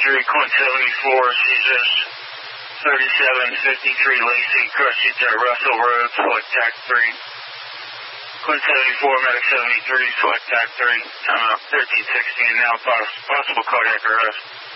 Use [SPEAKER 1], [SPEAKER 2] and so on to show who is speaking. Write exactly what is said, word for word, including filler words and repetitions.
[SPEAKER 1] seventy-three, Quint seventy-four, Caesars thirty-seven fifty-three, Lacey, Crushing to Russell Road, select T A C three. Quint seventy-four, Medic seventy-three, select T A C three. Time out thirteen sixteen, now poss possible cardiac arrest.